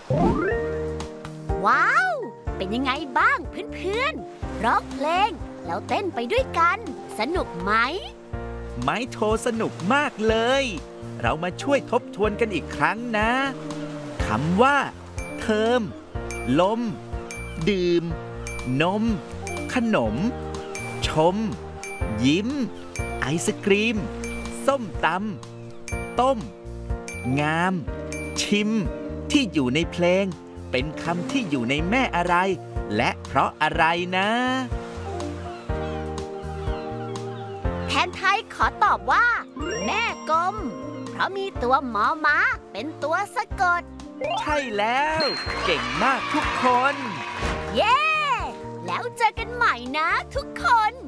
ว้าว เป็นยังไงบ้างเพื่อนๆร้องเพลงแล้วเต้นไปด้วยกัน สนุกไหมไม้โทสนุกมากเลย เรามาช่วยทบทวนกันอีกครั้งนะคำว่า เทอม ลม ดื่ม นม ขนม ชม ยิ้ม ไอศกรีม ส้มตำ ต้ม งาม ชิม ที่อยู่ในเพลง เป็นคำที่อยู่ในแม่อะไร และเพราะอะไรนะแทนไทยขอตอบว่า แม่กลม เพราะมีตัวมอม้าเป็นตัวสะกดใช่แล้ว เก่งมากทุกคนเย้ แล้วเจอกันใหม่นะทุกคน